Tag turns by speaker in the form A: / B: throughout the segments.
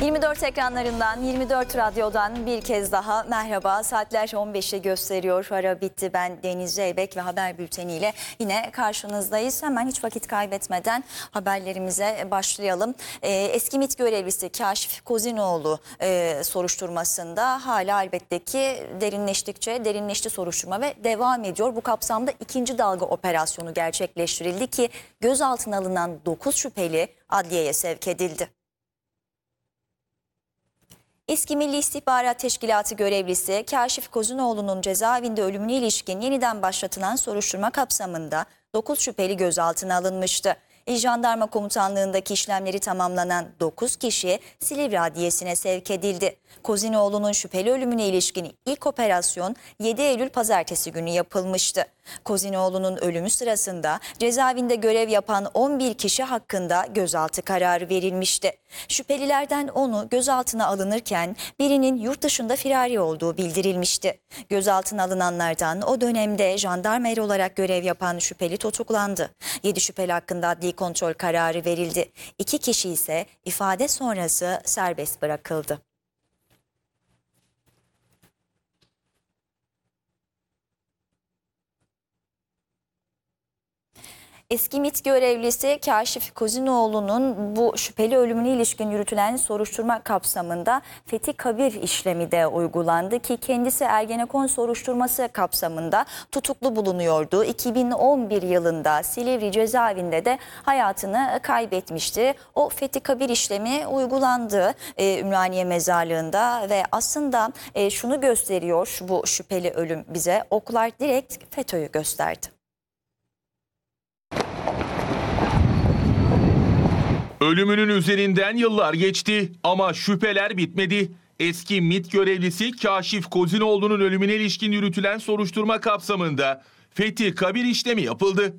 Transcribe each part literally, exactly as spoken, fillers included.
A: yirmi dört ekranlarından, yirmi dört radyodan bir kez daha merhaba. Saatler on beşi gösteriyor. Ara bitti. Ben Deniz Zeybek ve haber bülteniyle yine karşınızdayız. Hemen hiç vakit kaybetmeden haberlerimize başlayalım. Ee, eski MİT görevlisi Kaşif Kozinoğlu e, soruşturmasında hala elbette ki derinleştikçe derinleşti soruşturma ve devam ediyor. Bu kapsamda ikinci dalga operasyonu gerçekleştirildi ki gözaltına alınan dokuz şüpheli adliyeye sevk edildi. Eski Milli İstihbarat Teşkilatı görevlisi Kaşif Kozinoğlu'nun cezaevinde ölümüne ilişkin yeniden başlatılan soruşturma kapsamında dokuz şüpheli gözaltına alınmıştı. İl Jandarma Komutanlığı'ndaki işlemleri tamamlanan dokuz kişi Silivri Adliyesi'ne sevk edildi. Kozinoğlu'nun şüpheli ölümüne ilişkin ilk operasyon yedi Eylül Pazartesi günü yapılmıştı. Kozinoğlu'nun ölümü sırasında cezaevinde görev yapan on bir kişi hakkında gözaltı kararı verilmişti. Şüphelilerden onu gözaltına alınırken birinin yurt dışında firari olduğu bildirilmişti. Gözaltına alınanlardan o dönemde jandarma eri olarak görev yapan şüpheli tutuklandı. yedi şüpheli hakkında adli kontrol kararı verildi. iki kişi ise ifade sonrası serbest bırakıldı. Eski MİT görevlisi Kaşif Kozinoğlu'nun bu şüpheli ölümüne ilişkin yürütülen soruşturma kapsamında Fethi Kabir işlemi de uygulandı ki kendisi Ergenekon soruşturması kapsamında tutuklu bulunuyordu. iki bin on bir yılında Silivri cezaevinde de hayatını kaybetmişti. O Fethi Kabir işlemi uygulandı e, Ümraniye Mezarlığı'nda ve aslında e, şunu gösteriyor bu şüpheli ölüm bize. Oklar direkt FETÖ'yü gösterdi.
B: Ölümünün üzerinden yıllar geçti ama şüpheler bitmedi. Eski MİT görevlisi Kaşif Kozinoğlu'nun ölümüne ilişkin yürütülen soruşturma kapsamında Fethi Kabir işlemi yapıldı.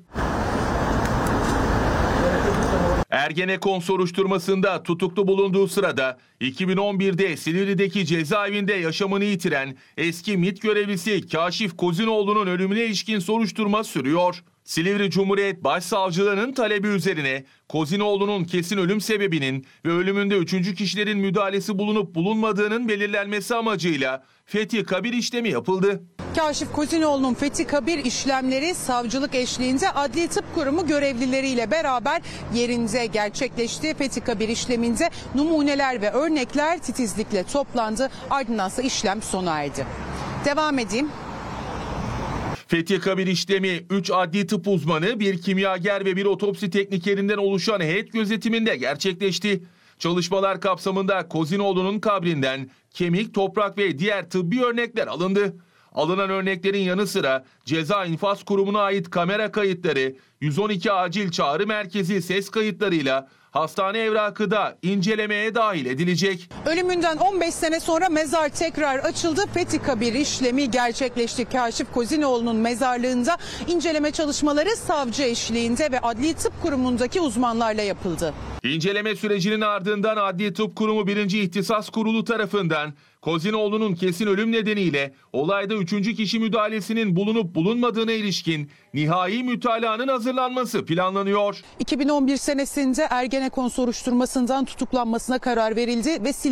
B: Ergenekon soruşturmasında tutuklu bulunduğu sırada iki bin on birde Silivri'deki cezaevinde yaşamını yitiren eski MİT görevlisi Kaşif Kozinoğlu'nun ölümüne ilişkin soruşturma sürüyor. Silivri Cumhuriyet Başsavcılığı'nın talebi üzerine Kozinoğlu'nun kesin ölüm sebebinin ve ölümünde üçüncü kişilerin müdahalesi bulunup bulunmadığının belirlenmesi amacıyla Fethi Kabir işlemi yapıldı.
C: Kaşif Kozinoğlu'nun Fethi Kabir işlemleri savcılık eşliğinde Adli Tıp Kurumu görevlileriyle beraber yerinde gerçekleşti. Fethi Kabir işleminde numuneler ve örnekler titizlikle toplandı. Ardındansa işlem sona erdi. Devam edeyim.
B: Fethi Kabir işlemi üç adli tıp uzmanı, bir kimyager ve bir otopsi teknikerinden oluşan heyet gözetiminde gerçekleşti. Çalışmalar kapsamında Kozinoğlu'nun kabrinden kemik, toprak ve diğer tıbbi örnekler alındı. Alınan örneklerin yanı sıra Ceza İnfaz Kurumu'na ait kamera kayıtları, yüz on iki acil çağrı merkezi ses kayıtlarıyla hastane evrakı da incelemeye dahil edilecek.
C: Ölümünden on beş sene sonra mezar tekrar açıldı. Fethi Kabir işlemi gerçekleşti. Kaşif Kozinoğlu'nun mezarlığında inceleme çalışmaları savcı eşliğinde ve Adli Tıp Kurumu'ndaki uzmanlarla yapıldı.
B: İnceleme sürecinin ardından Adli Tıp Kurumu birinci İhtisas Kurulu tarafından Kozinoğlu'nun kesin ölüm nedeniyle olayda üçüncü kişi müdahalesinin bulunup bulunmadığına ilişkin nihai mütalaanın hazırlanması planlanıyor.
C: iki bin on bir senesinde Ergenekon soruşturmasından tutuklanmasına karar verildi ve